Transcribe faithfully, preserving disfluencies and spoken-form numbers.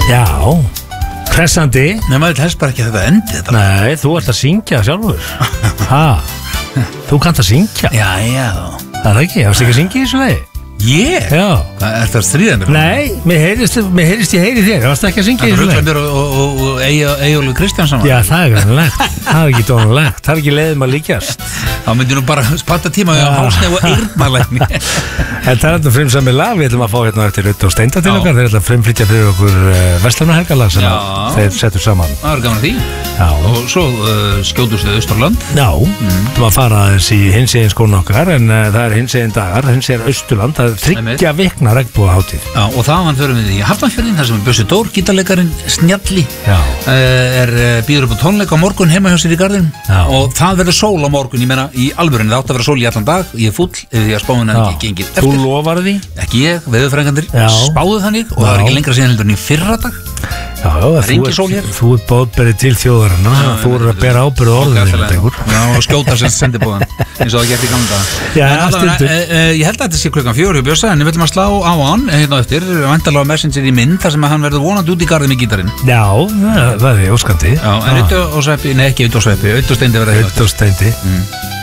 Já, hressandi. Nei, maður helst bara ekki að þetta endi þetta. Nei, þú ert að syngja sjálfur. Ha, þú kannt að syngja. Já, já. Það er ekki, það er ekki að syngja í þessu lagi. Ég? Já. Hvað, er það stríðað mér? Nei, mér heyrist, mér heyrist ég heyri þér. Það varst ekki að syngja í þessu lagi. Það er Rúklandur og, og, og Eyjólfur Kristjáns saman. Já, það er grannlegt. Það er ekki dónulegt. Það er ekki leiðum að líkjast. Þá myndi nú bara spatta tíma við að hálsnef og eyrnalækni. En það er þetta frumsami lag. Við ætlum að fá hérna eftir Rutt og Steinda til okkar. Þeir ætla að frumflytja fyrir okkur uh, Vestlarnahelgalag sem þeir settur saman. Það er gaman að því. Já. Og svo uh, skjótust við Austurland. Já, mm. Þú að fara aðeins í hinsegin skóna okkar. En uh, það er hinsegin dagar, hinsegin Austurland. Það er þriggja vikna regnbogahátíð. Já, og þaðan förum við í Hafnarfjörðinn, þar sem Bjössi Dór, gítarleikarin Snjalli, uh, er uh, býður upp á tónleik á morgun heima hjá sér í garðinum. Og það verður sól á morgun, ég meina í alvörunni, það átt að vera sól í allan dag. Ég er full ef því að spáin er ekki gengið eftir. Þú lofar því? Ekki ég, veðurfræðingarnir spáðu þannig og það var ekki lengra síðan heldur en í fyrra dag. Já, þú ert boðberið til þjóðarinnar. Þú eru að bera ábyrðu orðinu. Já, og skjóta sem sendibóðan eins og það gert í gamla daga. Já, stundur. Ég held að þetta sé klukkan fjögur hjá Bjössa, en við viljum að slá á hann hérna eftir, væntanlega messenger í mynd þar sem hann verður vonandi út í garði með gítarinn. Já, það er óskandi. Já, en Utt og Sveppi, nei ekki Utt og Sveppi, Utt og Steindi verður Utt og Steindi.